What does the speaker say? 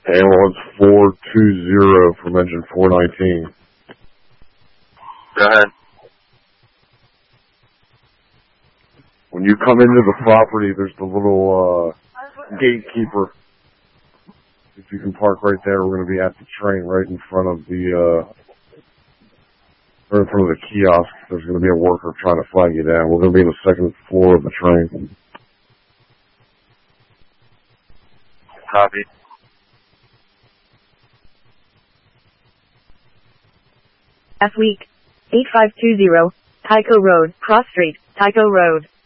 Ambulance 420 from engine 419. Go ahead. When you come into the property, there's the little gatekeeper. If you can park right there, we're going to be at the train right in front of the kiosk. There's going to be a worker trying to flag you down. We're going to be on the second floor of the train. Copy. F week 8520 Tyco Road, Cross Street, Tyco Road.